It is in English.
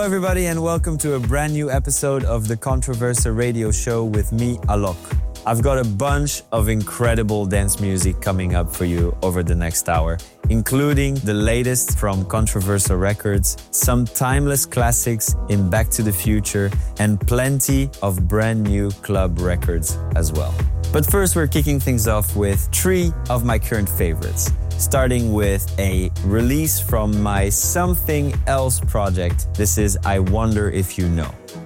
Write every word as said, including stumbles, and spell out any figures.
everybody, and welcome to a brand new episode of the Controversa radio show with me, Alok. I've got a bunch of incredible dance music coming up for you over the next hour, including the latest from Controversa Records, some timeless classics in Back to the Future, and plenty of brand new club records as well. But first, we're kicking things off with three of my current favorites, starting with a release from my Something Else project. This is I Wonder If You Know.